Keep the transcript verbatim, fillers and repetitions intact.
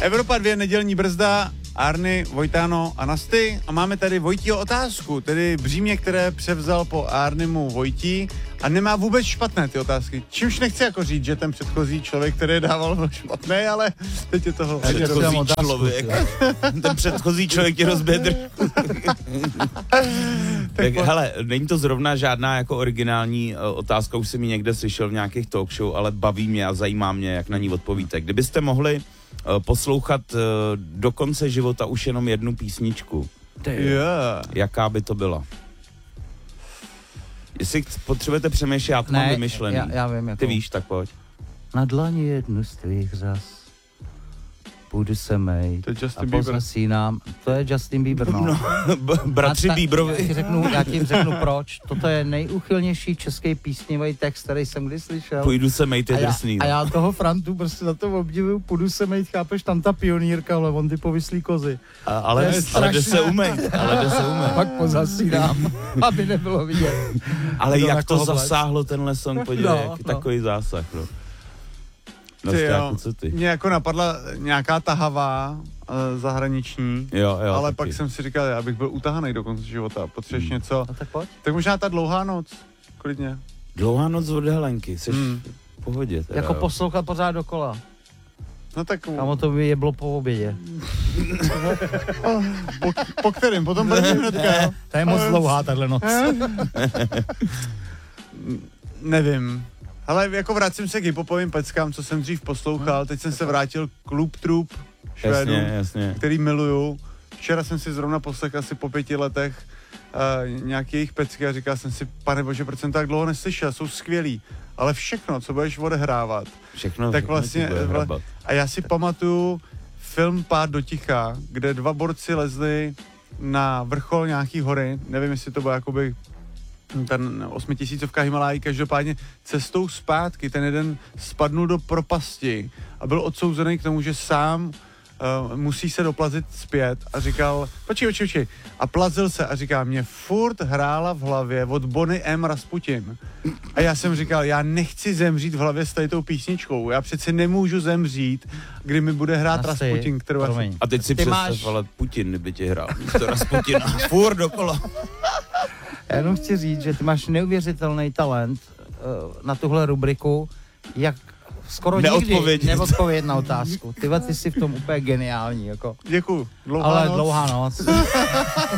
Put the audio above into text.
Evropa dvě, nedělní brzda, Arny, Vojtáno a Nasty. A máme tady Vojtího otázku, tedy břímě, které převzal po Arnimu Vojtí a nemá vůbec špatné ty otázky. Čímž nechci jako říct, že ten předchozí člověk, který dával, byl špatný, ale teď je toho... Předchozí člověk. Ten předchozí člověk tě rozbědr. Tak hele, není to zrovna žádná jako originální uh, otázka, už jsem ji někde slyšel v nějakých talk show, ale baví mě a zajímá mě, jak na ní odpovíte. Kdybyste mohli uh, poslouchat uh, do konce života už jenom jednu písničku, Yeah. jaká by to byla? Jestli potřebujete přemýšlet, já to Ne, mám vymyšlený. já- já vím, jakou. Ty víš, tak pojď. Na dlani jednu z tvých řas budu se mejt To je a Justin Bieber. pozasínám. To je Justin Bieber, no. No, b- bratři A ta- Bíbrovi. Já ti, řeknu, já ti řeknu proč. Toto je nejúchylnější český písňový text, který jsem kdy slyšel. Půjdu se mejt, je a, já, drsný. a no. já toho Frantu prostě za to obdivuju, půjdu se mejt, chápeš, tam ta pionýrka, ale on ty povyslý kozy. A, ale, to je ale jde se strašné. umejt, ale jde se umejt. Pak pozasínám, aby nebylo vidět. Ale Kdo na jak to koho vlez? zasáhlo tenhle song, podívej, No, jak no. takový zásah, no. No, Ty jo, Sťáku, co ty? mě jako napadla nějaká tahavá uh, zahraniční, Jo, jo, ale taky. pak jsem si říkal, já bych byl utahanej do konce života, potřebuješ Hmm. něco, No tak pojď. tak možná ta dlouhá noc, klidně. Dlouhá noc od Helenky, jsi Hmm. v pohodě. Teda, Jako jo. poslouchat pořád dokola. No tak Kamo, to by jeblo po obědě. po, po kterým, potom první hnedka, jo? To je moc dlouhá tahle noc. Nevím. Ale jako vracím se k hiphopovým peckám, co jsem dřív poslouchal, teď jsem se vrátil k Loop Troop Švédů, Jasně, jasně. který miluju. Včera jsem si zrovna poslechl asi po pěti letech uh, nějaký jejich pecky a říkal jsem si, pane bože, proč jsem tak dlouho neslyšel, jsou skvělí. Ale všechno, co budeš odehrávat. Všechno, Tak všechno vlastně, ti bude vle- hrabat. A já si pamatuju film Pád do ticha, kde dva borci lezli na vrchol nějaký hory, nevím, jestli to byl jakoby ten osmitisícovka Himalají, každopádně cestou zpátky ten jeden spadnul do propasti a byl odsouzený k tomu, že sám uh, musí se doplazit zpět a říkal, počkej, počkej, počkej, a plazil se a říká, mě furt hrála v hlavě od Bonnie M. Rasputin. A já jsem říkal, já nechci zemřít v hlavě s tady tou písničkou, já přece nemůžu zemřít, kdy mi bude hrát Asi, Rasputin, kterou já jsem... promiň. A teď si Ty představ, máš- ale Putin by tě hrál. Místo Rasputina. Furt dokola. Já jenom chci říct, že ty máš neuvěřitelný talent uh, na tuhle rubriku, jak skoro nikdy Neodpovědět. neodpovědět na otázku. Tyhle, ty jsi v tom úplně geniální, jako. Děkuju. Dlouhá Ale noc. dlouhá noc.